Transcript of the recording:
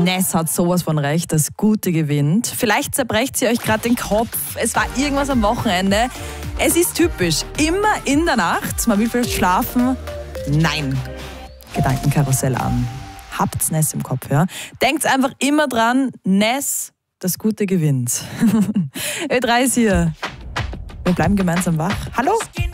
Ness hat sowas von recht, das Gute gewinnt. Vielleicht zerbrecht sie euch gerade den Kopf. Es war irgendwas am Wochenende. Es ist typisch. Immer in der Nacht. Man will vielleicht schlafen. Nein. Gedankenkarussell an. Habt's Ness im Kopf, ja? Denkt einfach immer dran, Ness, das Gute gewinnt. Ö3 ist hier. Wir bleiben gemeinsam wach. Hallo?